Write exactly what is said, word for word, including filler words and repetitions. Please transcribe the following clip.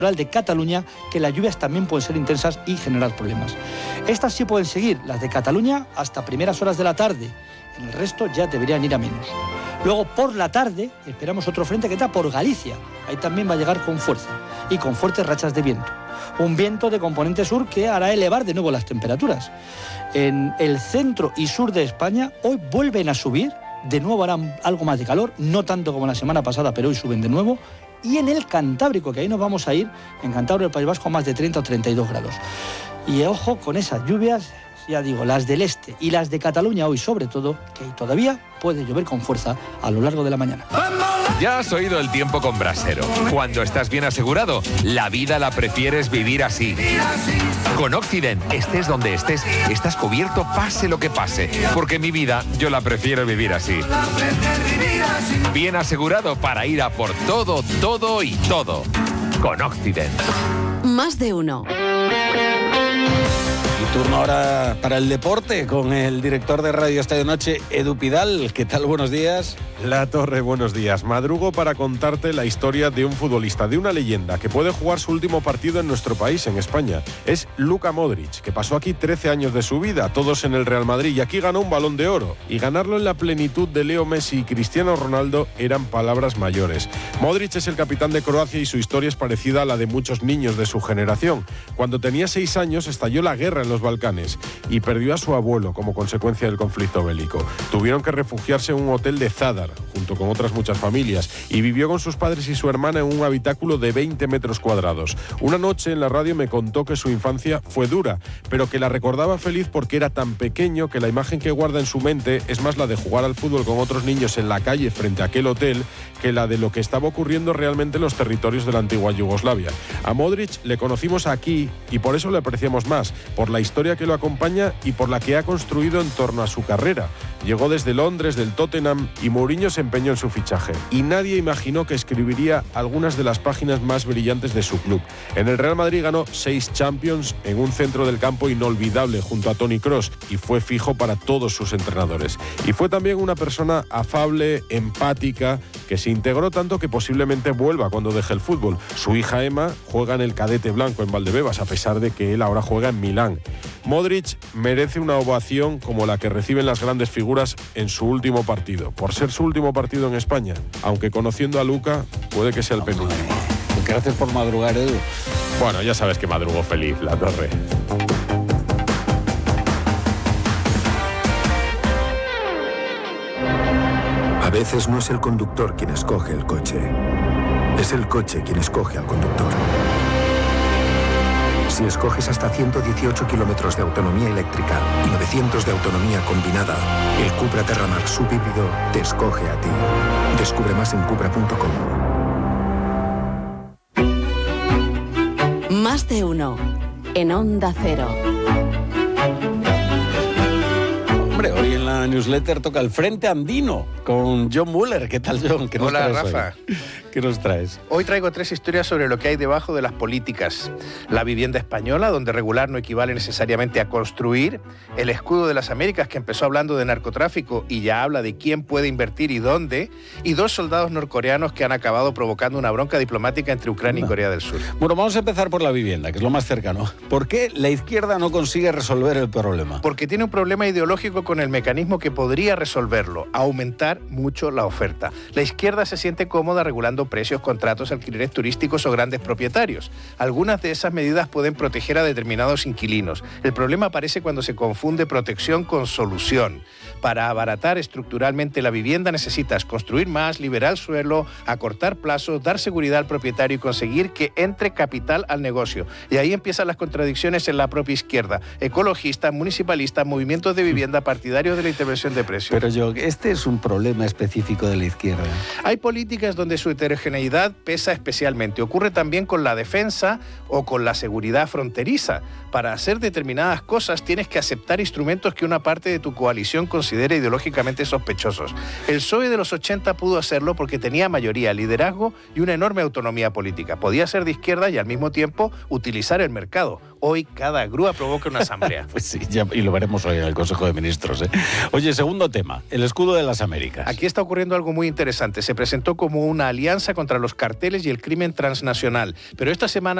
de Cataluña, que las lluvias también pueden ser intensas y generar problemas. Estas sí pueden seguir, las de Cataluña, hasta primeras horas de la tarde. En el resto ya deberían ir a menos. Luego, por la tarde, esperamos otro frente que está por Galicia. Ahí también va a llegar con fuerza y con fuertes rachas de viento. Un viento de componente sur que hará elevar de nuevo las temperaturas. En el centro y sur de España hoy vuelven a subir, de nuevo harán algo más de calor, no tanto como la semana pasada, pero hoy suben de nuevo. Y en el Cantábrico, que ahí nos vamos a ir, en Cantabria del País Vasco, a más de treinta o treinta y dos grados. Y ojo con esas lluvias, ya digo, las del este y las de Cataluña hoy sobre todo, que todavía puede llover con fuerza a lo largo de la mañana. Ya has oído el tiempo con Brasero. Cuando estás bien asegurado, la vida la prefieres vivir así. Con Occident, estés donde estés, estás cubierto pase lo que pase. Porque mi vida, yo la prefiero vivir así. Bien asegurado para ir a por todo, todo y todo. Con Occident. Más de uno. Turno ahora para el deporte con el director de Radio Estadio Noche, Edu Pidal. ¿Qué tal? Buenos días. La Torre, buenos días. Madrugo para contarte la historia de un futbolista, de una leyenda que puede jugar su último partido en nuestro país, en España. Es Luka Modric, que pasó aquí trece años de su vida, todos en el Real Madrid, y aquí ganó un Balón de Oro. Y ganarlo en la plenitud de Leo Messi y Cristiano Ronaldo eran palabras mayores. Modric es el capitán de Croacia y su historia es parecida a la de muchos niños de su generación. Cuando tenía seis años estalló la guerra en los Balcanes y perdió a su abuelo como consecuencia del conflicto bélico. Tuvieron que refugiarse en un hotel de Zadar, junto con otras muchas familias, y vivió con sus padres y su hermana en un habitáculo de veinte metros cuadrados. Una noche en la radio me contó que su infancia fue dura, pero que la recordaba feliz porque era tan pequeño que la imagen que guarda en su mente es más la de jugar al fútbol con otros niños en la calle frente a aquel hotel que la de lo que estaba ocurriendo realmente en los territorios de la antigua Yugoslavia. A Modric le conocimos aquí y por eso le apreciamos más, por la historia que lo acompaña y por la que ha construido en torno a su carrera. Llegó desde Londres, del Tottenham, y Mourinho se empeñó en su fichaje. Y nadie imaginó que escribiría algunas de las páginas más brillantes de su club. En el Real Madrid ganó seis Champions en un centro del campo inolvidable junto a Toni Kroos y fue fijo para todos sus entrenadores. Y fue también una persona afable, empática, que se integró tanto que posiblemente vuelva cuando deje el fútbol. Su hija Emma juega en el cadete blanco en Valdebebas, a pesar de que él ahora juega en Milán. Modric merece una ovación como la que reciben las grandes figuras en su último partido, por ser su último partido en España, aunque conociendo a Luka puede que sea el penúltimo. Gracias por madrugar, Edu. Bueno, ya sabes que madrugo feliz, La Torre. A veces no es el conductor quien escoge el coche, es el coche quien escoge al conductor. Si escoges hasta ciento dieciocho kilómetros de autonomía eléctrica y novecientos de autonomía combinada, el Cupra Terramar subhíbrido te escoge a ti. Descubre más en cupra punto com. Más de uno. En Onda Cero. Hombre, hoy en la newsletter toca el Frente Andino con John Muller. ¿Qué tal, John? ¿Qué nos Hola, traes Rafa. Hoy? ¿Qué nos traes? Hoy traigo tres historias sobre lo que hay debajo de las políticas. La vivienda española, donde regular no equivale necesariamente a construir. El escudo de las Américas, que empezó hablando de narcotráfico y ya habla de quién puede invertir y dónde. Y dos soldados norcoreanos que han acabado provocando una bronca diplomática entre Ucrania y Corea del Sur. Bueno, vamos a empezar por la vivienda, que es lo más cercano. ¿Por qué la izquierda no consigue resolver el problema? Porque tiene un problema ideológico con el mecanismo que podría resolverlo, aumentar mucho la oferta. La izquierda se siente cómoda regulando precios, contratos, alquileres turísticos o grandes propietarios. Algunas de esas medidas pueden proteger a determinados inquilinos. El problema aparece cuando se confunde protección con solución. Para abaratar estructuralmente la vivienda necesitas construir más, liberar suelo, acortar plazos, dar seguridad al propietario y conseguir que entre capital al negocio. Y ahí empiezan las contradicciones en la propia izquierda. Ecologistas, municipalistas, movimientos de vivienda, partidarios de la intervención de precios. Pero yo, este es un problema específico de la izquierda. Hay políticas donde su heterogeneidad pesa especialmente. Ocurre también con la defensa o con la seguridad fronteriza. Para hacer determinadas cosas tienes que aceptar instrumentos que una parte de tu coalición considera ideológicamente sospechosos. El P S O E de los ochenta pudo hacerlo porque tenía mayoría, liderazgo y una enorme autonomía política. Podía ser de izquierda y al mismo tiempo utilizar el mercado. Hoy cada grúa provoca una asamblea. Pues sí, ya, y lo veremos hoy en el Consejo de Ministros, ¿eh? Oye, segundo tema, el escudo de las Américas. Aquí está ocurriendo algo muy interesante. Se presentó como una alianza contra los carteles y el crimen transnacional, pero esta semana